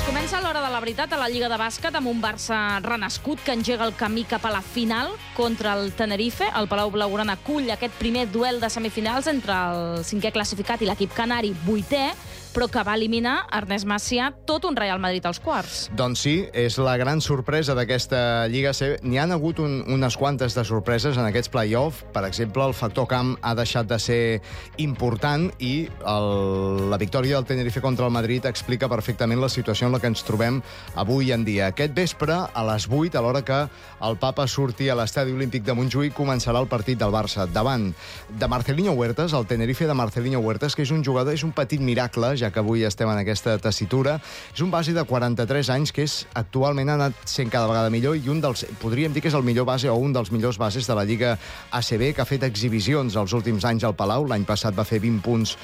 Comença l'hora de la veritat a la Lliga de Bàsquet amb un Barça renascut que engega el camí cap a la final contra el Tenerife. El Palau Blaugrana acull aquest primer duel de semifinals entre el cinquè classificat i l'equip canari vuitè, però que va eliminar Ernest Macià, tot un Real Madrid als quarts. Doncs sí, és la gran sorpresa d'aquesta Lliga CB. N'hi han hagut unes quantes de sorpreses en aquests play-off. Per exemple, el factor camp ha deixat de ser important i la victòria del Tenerife contra el Madrid explica perfectament la situació en la que ens trobem avui en dia. Aquest vespre, a les 8, a l'hora que el Papa surti a l'Estadi Olímpic de Montjuïc, començarà el partit del Barça davant de Marcelinho Huertas, el Tenerife de Marcelinho Huertas, que és un jugador, és un petit miracle, ja que avui estem en aquesta tessitura. És un base de 43 anys que actualment ha anat sent cada vegada millor i podríem dir que és el millor base o un dels millors bases de la Lliga ACB, que ha fet exhibicions els últims anys al Palau. L'any passat va fer 20 punts,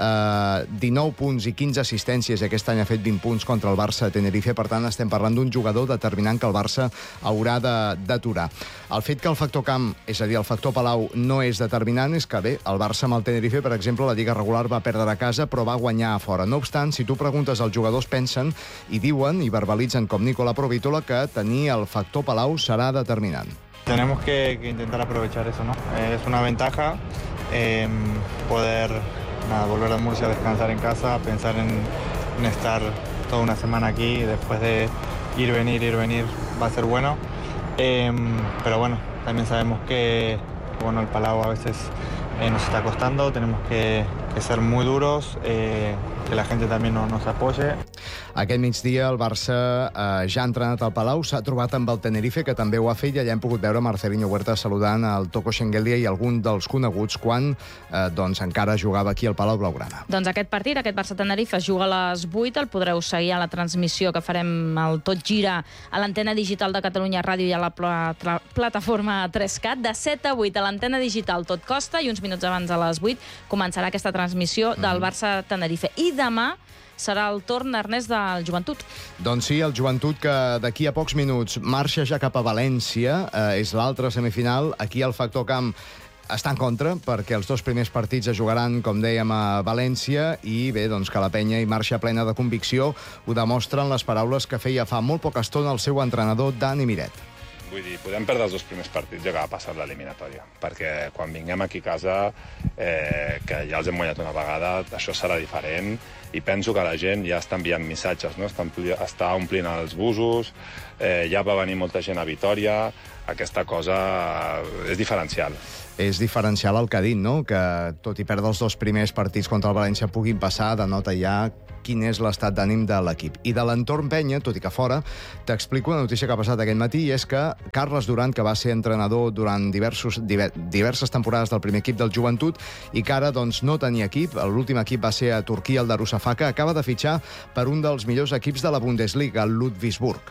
19 punts i 15 assistències, i aquest any ha fet 20 punts contra el Barça Tenerife. Per tant, estem parlant d'un jugador determinant que el Barça haurà d'aturar. El fet que el factor camp, és a dir, el factor Palau, no és determinant és que, bé, el Barça amb el Tenerife, per exemple, la Lliga regular va perdre a casa, però va guanyar a fora. No obstant, si tu preguntes als jugadors, pensen i diuen i verbalitzen com Nicola Provítola que tenir el factor Palau serà determinant. Tenemos que intentar aprovechar eso, ¿no? Es una ventaja poder volver a Murcia a descansar en casa, pensar en estar toda una semana aquí y después de ir, venir, va a ser bueno. Pero bueno, también sabemos que el Palau a veces nos está costando, tenemos que ser muy duros, que la gente también nos apoye. Aquest migdia el Barça ja ha entrenat al Palau, s'ha trobat amb el Tenerife, que també ho ha fet, i allà hem pogut veure Marcelinho Huertas saludant el Toko Shengelia i algun dels coneguts quan encara jugava aquí al Palau Blaugrana. Doncs aquest partit, aquest Barça-Tenerife, es juga a les 8, el podreu seguir a la transmissió que farem al Tot Gira a l'antena digital de Catalunya Ràdio i a la plataforma 3CAT. De 7 a 8 a l'antena digital Tot Costa, i uns minuts abans a les 8 començarà aquesta transmissió del Barça-Tenerife. I demà serà el torn, Ernest, del Joventut. Doncs sí, el Joventut, que d'aquí a pocs minuts marxa ja cap a València, és l'altra semifinal. Aquí el factor camp està en contra, perquè els dos primers partits es jugaran, com dèiem, a València, i bé, doncs que la penya hi marxa plena de convicció. Ho demostren les paraules que feia fa molt poca estona el seu entrenador, Dani Miret. Vull dir, podem perdre els dos primers partits i acabar passant l'eliminatòria, perquè quan vinguem aquí a casa, que ja els hem guanyat una vegada, això serà diferent, i penso que la gent ja està enviant missatges, no? Està omplint els busos, ja va venir molta gent a Vitòria, aquesta cosa és diferencial. És diferencial el que ha dit, no? Que tot i perdre els dos primers partits contra el València puguin passar, denota ja quin és l'estat d'ànim de l'equip. I de l'entorn penya, tot i que fora, t'explico una notícia que ha passat aquest matí, i és que Carles Durant, que va ser entrenador durant diverses temporades del primer equip del Joventut i que ara no tenia equip, l'últim equip va ser a Turquia, el Darüşşafaka, acaba de fitxar per un dels millors equips de la Bundesliga, el Ludwigsburg.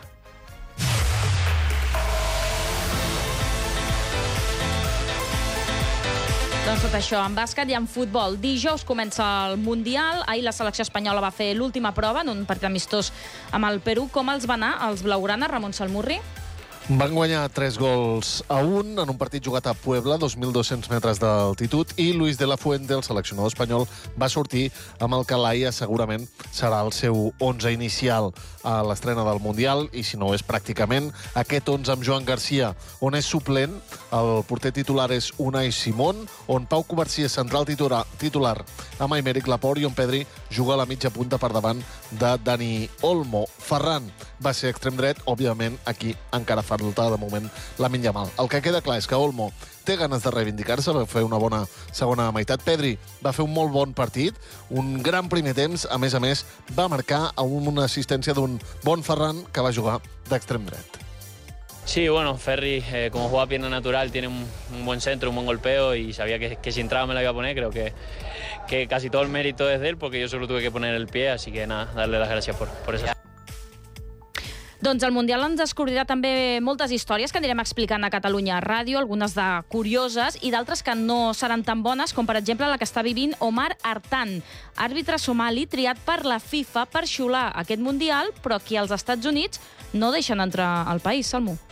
Doncs tot això en bàsquet i en futbol. Dijous comença el Mundial. Ahir la selecció espanyola va fer l'última prova en un partit amistós amb el Perú. Com els va anar els blaugrana, Ramon Salmurri? Van guanyar 3-1 en un partit jugat a Puebla, 2.200 metres d'altitud, i Luis de la Fuente, el seleccionador espanyol, va sortir amb el que Laia segurament serà el seu 11 inicial a l'estrena del Mundial, i si no és pràcticament aquest 11 amb Joan Garcia, on és suplent, el porter titular és Unai Simón, on Pau Covarsí és central titular amb Aymeric Laporte, i on Pedri juga a la mitja punta per davant de Dani Olmo. Ferran va ser extrem dret, òbviament aquí encara falta de moment Lamine Yamal. El que queda clar és que Olmo té ganes de reivindicar-se, va fer una bona segona meitat. Pedri va fer un molt bon partit, un gran primer temps, a més, va marcar amb una assistència d'un bon Ferran que va jugar d'extrem dret. Sí, bueno, Ferri, como juega pierna natural, tiene un buen centro, un buen golpeo, y sabía que si entraba me la iba a poner. Creo que casi todo el mérito es de él, porque yo solo tuve que poner el pie, así que nada, darle las gracias por eso. Doncs el Mundial ens descobrirà també moltes històries que anirem explicant a Catalunya Ràdio, algunes de curioses i d'altres que no seran tan bones, com per exemple la que està vivint Omar Artan, àrbitre somali triat per la FIFA per xiular aquest Mundial, però aquí als Estats Units no deixen entrar al país, Salmo.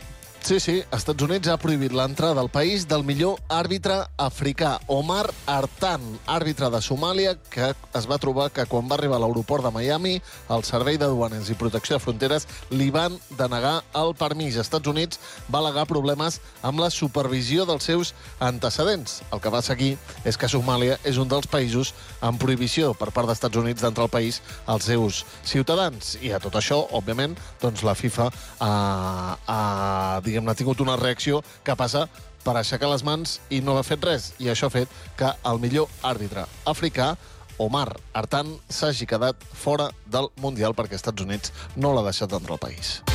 Sí, Estats Units ha prohibit l'entrada al país del millor àrbitre africà, Omar Artan, àrbitre de Somàlia, que es va trobar que quan va arribar a l'aeroport de Miami, el Servei de Duanes i Protecció de Fronteres li van denegar el permís. Estats Units va al·legar problemes amb la supervisió dels seus antecedents. El que va seguir és que Somàlia és un dels països amb prohibició per part d'Estats Units d'entrar al país als seus ciutadans. I a tot això, òbviament, doncs la FIFA ha tingut una reacció que passa per aixecar les mans i no ha fet res. I això ha fet que el millor àrbitre africà, Omar Artan, s'hagi quedat fora del Mundial perquè Estats Units no l'ha deixat entrar al país.